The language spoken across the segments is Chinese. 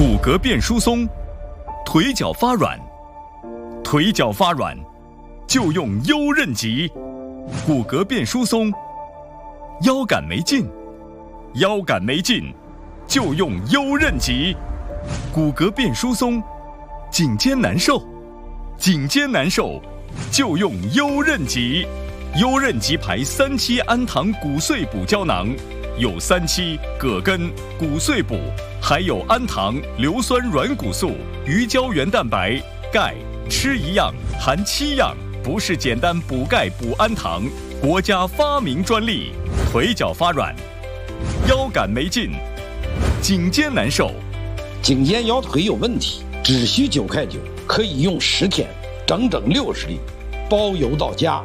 骨骼变疏松，腿脚发软，腿脚发软就用优韧极。骨骼变疏松，腰杆没劲，腰杆没劲就用优韧极。骨骼变疏松，颈肩难受，颈肩难受就用优韧极。优韧极牌3期氨糖骨碎补胶囊，有3期、葛根、骨碎补，还有氨糖、硫酸软骨素、鱼胶原蛋白、钙，吃一样含7样，不是简单补钙补氨糖，国家发明专利。腿脚发软，腰杆没劲，颈肩难受， 颈肩腰腿有问题，只需9块9，可以用10天，整整60粒，包邮到家。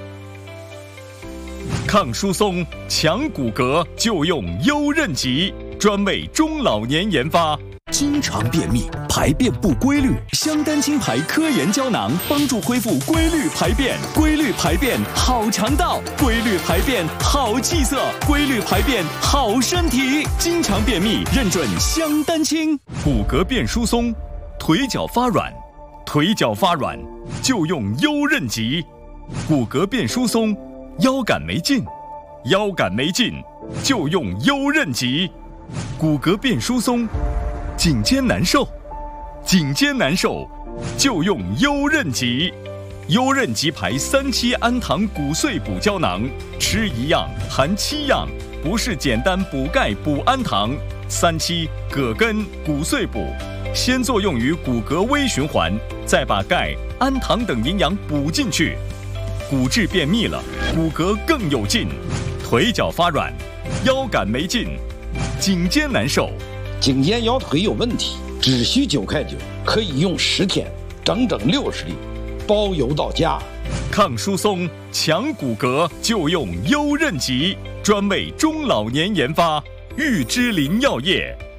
抗疏松、强骨骼就用优韧极，专为中老年研发。 经常便秘、排便不规律，香丹青牌科研胶囊帮助恢复规律排便。规律排便好肠道，规律排便好气色，规律排便好身体。经常便秘认准香丹青。 骨骼变疏松，腿脚发软，腿脚发软就用优韧极。骨骼变疏松，腰杆没劲，腰杆没劲就用优韧极。骨骼变疏松，颈肩难受，颈肩难受就用优韧极。优韧极牌3期氨糖骨碎补胶囊，吃一样含7样，不是简单补钙补氨糖。3期、葛根、骨碎补，先作用于骨骼微循环，再把钙、氨糖等营养补进去。骨质便秘了，骨骼更有劲。腿脚发软，腰杆没劲，颈肩难受， 颈肩腰腿有问题，只需9块9，可以用10天，整整60粒，包邮到家。 抗疏松、强骨骼就用优韧极，专为中老年研发。玉芝林药业。